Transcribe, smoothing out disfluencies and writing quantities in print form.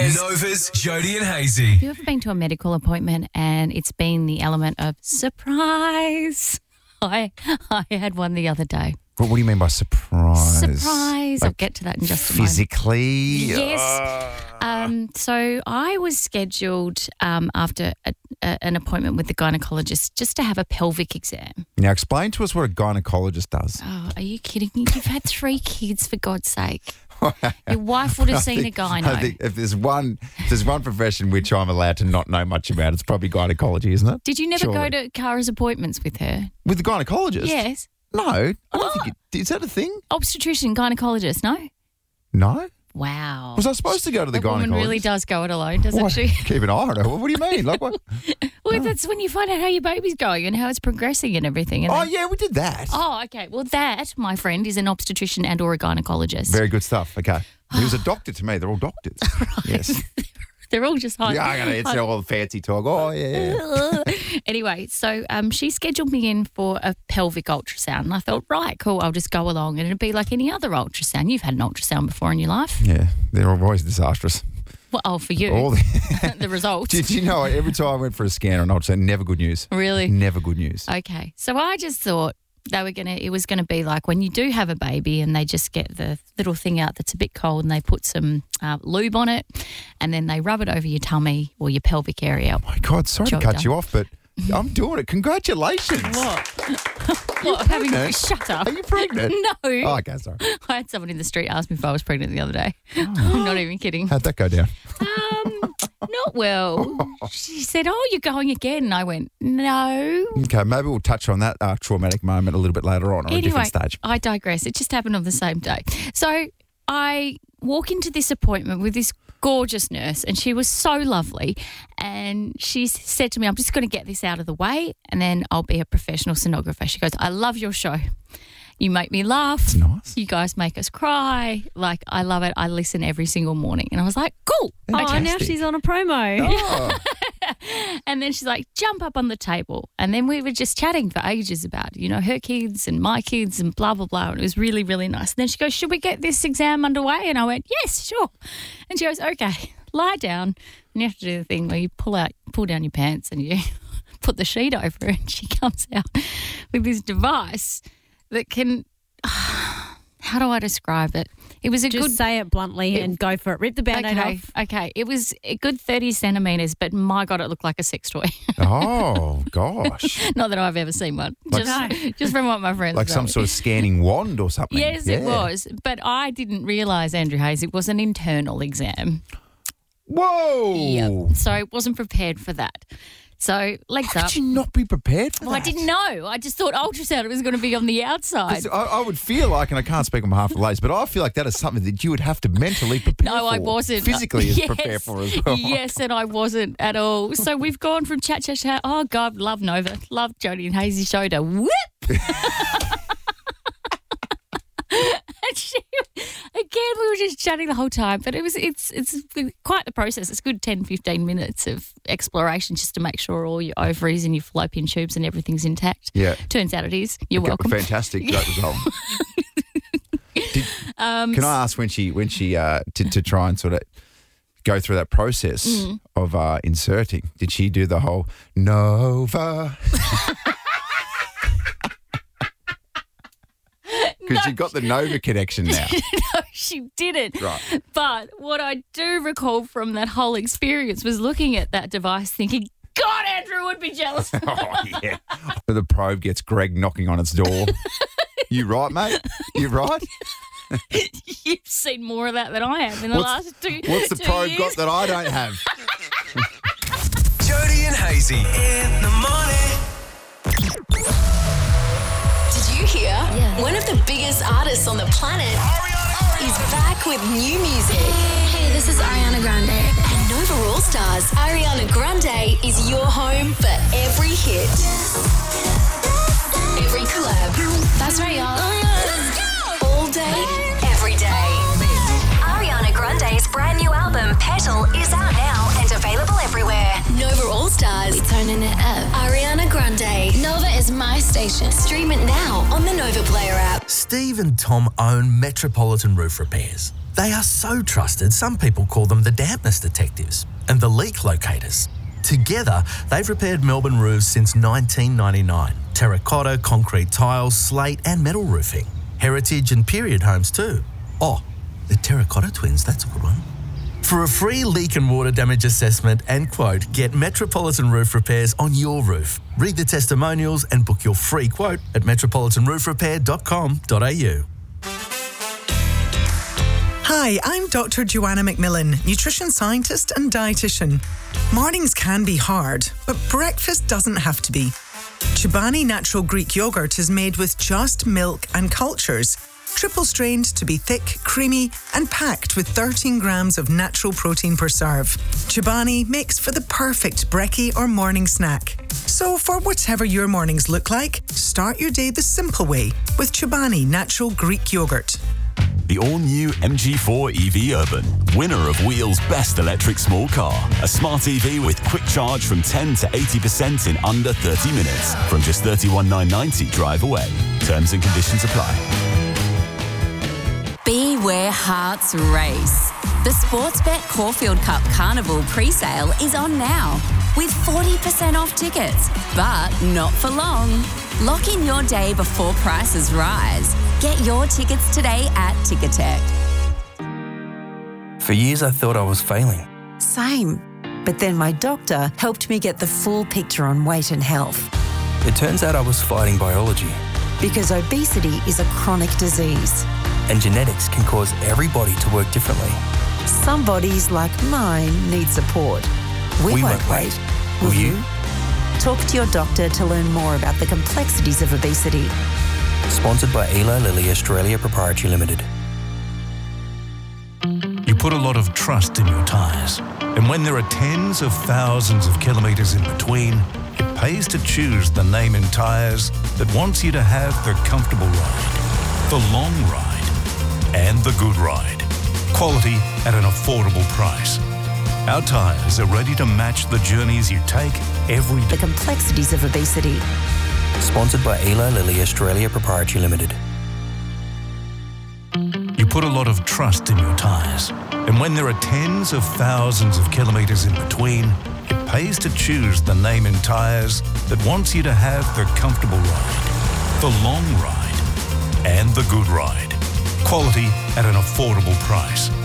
Repairs. Nova's Jody and Hazy. Have you ever been to a medical appointment and it's been the element of surprise? I had one the other day. What do you mean by surprise? Surprise. I'll get to that in just a moment. Physically? Yes. So I was scheduled after an appointment with the gynecologist just to have a pelvic exam. Now explain to us what a gynecologist does. Oh, are you kidding me? You've had 3 kids, for God's sake. Your wife would have seen a gyno. I think if there's one profession which I'm allowed to not know much about, it's probably gynecology, isn't it? Did you never go to Kara's appointments with her? With the gynecologist? Yes. No, I don't think is that a thing? Obstetrician, gynecologist, no? No. Wow. Was I supposed to go to the gynecologist? Woman really does go it alone, doesn't she? Keep an eye on her. What do you mean? Like what? Well, that's when you find out how your baby's going and how it's progressing and everything. And yeah, we did that. Oh, okay. Well, that, my friend, is an obstetrician and or a gynecologist. Very good stuff. Okay. He was a doctor to me. They're all doctors. Right. Yes. They're all just high. Yeah, it's all the fancy talk. Oh, yeah. Anyway, so she scheduled me in for a pelvic ultrasound. And I thought, right, cool, I'll just go along. And it'd be like any other ultrasound. You've had an ultrasound before in your life. Yeah, they're always disastrous. Well, for you, the result. Did you know every time I went for a scan or an ultrasound, never good news. Really? Never good news. Okay. So I just thought it was going to be like when you do have a baby and they just get the little thing out that's a bit cold and they put some lube on it and then they rub it over your tummy or your pelvic area. Oh, my God, sorry to cut you off, but I'm doing it. Congratulations. What? Shut up. Are you pregnant? No. Oh, okay, sorry. I had someone in the street ask me if I was pregnant the other day. I'm not even kidding. How'd that go down? Not well. She said, "Oh, you're going again." And I went, "No." Okay, maybe we'll touch on that traumatic moment a little bit later on or a different stage. I digress. It just happened on the same day. So I walk into this appointment with this gorgeous nurse and she was so lovely and she said to me, "I'm just going to get this out of the way and then I'll be a professional sonographer." She goes, "I love your show. You make me laugh. That's nice. You guys make us cry. Like, I love it. I listen every single morning." And I was like, cool. Oh, now she's on a promo. Oh. And then she's like, "Jump up on the table." And then we were just chatting for ages about, her kids and my kids and blah, blah, blah. And it was really, really nice. And then she goes, "Should we get this exam underway?" And I went, "Yes, sure." And she goes, "Okay, lie down." And you have to do the thing where you pull down your pants and you put the sheet over it. And she comes out with this device that can, how do I describe it? It was Just say it bluntly and go for it. Rip the Band-Aid off. Okay. It was a good 30 centimetres, but my God, it looked like a sex toy. Oh, gosh. Not that I've ever seen one. Just from what my friends Like told some me. sort of scanning wand or something. Yes, it was. But I didn't realise, Andrew Hayes, it was an internal exam. Whoa. Yep. So I wasn't prepared for that. So legs How up. could you not be prepared for that? Well, I didn't know. I just thought ultrasound was going to be on the outside. I would feel like, and I can't speak on behalf of the ladies, but I feel like that is something that you would have to mentally prepare for. No, I wasn't. Physically Yes. prepare for as well. Yes, and I wasn't at all. So we've gone from chat. Oh, God, love Nova. Love Jody and Hazy show to whoop. Again, we were just chatting the whole time, but it's quite the process. It's a good 10, 15 minutes of exploration just to make sure all your ovaries and your fallopian tubes and everything's intact. Yeah. Turns out it is. You're welcome. Fantastic. Great result. Can I ask when she to try and sort of go through that process of inserting, did she do the whole Nova? Because you've got the Nova connection now. No, she didn't. Right. But what I do recall from that whole experience was looking at that device thinking, God, Andrew would be jealous. Oh, yeah. The probe gets Greg knocking on its door. You right, mate? You right? You've seen more of that than I have in the last 2 years. What's the probe got that I don't have? Jody and Hazy in the morning. Did you hear? Yeah. One of the biggest artists on the planet is back with new music. Hey, this is Ariana Grande. And Nova All Stars, Ariana Grande is your home for every hit. Every collab. That's right, y'all. Let's go! All day, every day. Ariana Grande's brand new album, Petal, is out now and available everywhere. Nova All Stars. We turning it up. Ariana Grande. Nova is my station. Stream it now on the Nova Player app. Steve and Tom own Metropolitan Roof Repairs. They are so trusted, some people call them the dampness detectives and the leak locators. Together, they've repaired Melbourne roofs since 1999. Terracotta, concrete tiles, slate and metal roofing. Heritage and period homes too. Oh, the Terracotta Twins, that's a good one. For a free leak and water damage assessment and quote, get Metropolitan Roof Repairs on your roof. Read the testimonials and book your free quote at metropolitanroofrepair.com.au. Hi, I'm Dr. Joanna McMillan, nutrition scientist and dietitian. Mornings can be hard, but breakfast doesn't have to be. Chobani Natural Greek Yogurt is made with just milk and cultures, triple strained to be thick, creamy, and packed with 13 grams of natural protein per serve. Chobani makes for the perfect brekkie or morning snack. So for whatever your mornings look like, start your day the simple way with Chobani Natural Greek Yogurt. The all-new MG4 EV Urban, winner of Wheel's Best Electric Small Car. A smart EV with quick charge from 10 to 80% in under 30 minutes. From just $31,990 drive away. Terms and conditions apply. Be where hearts race. The Sportsbet Caulfield Cup Carnival pre-sale is on now with 40% off tickets, but not for long. Lock in your day before prices rise. Get your tickets today at Ticketek. For years I thought I was failing. Same. But then my doctor helped me get the full picture on weight and health. It turns out I was fighting biology. Because obesity is a chronic disease. And genetics can cause every body to work differently. Some bodies, like mine, need support. We won't wait. Will you? Talk to your doctor to learn more about the complexities of obesity. Sponsored by Eli Lilly Australia Proprietary Limited. You put a lot of trust in your tyres. And when there are tens of thousands of kilometres in between, it pays to choose the name in tyres that wants you to have the comfortable ride, the long ride, and the good ride. Quality at an affordable price. Our tyres are ready to match the journeys you take every day. The complexities of obesity. Sponsored by Eli Lilly Australia Proprietary Limited. You put a lot of trust in your tyres. And when there are tens of thousands of kilometres in between, it pays to choose the name in tyres that wants you to have the comfortable ride, the long ride, and the good ride. Quality at an affordable price.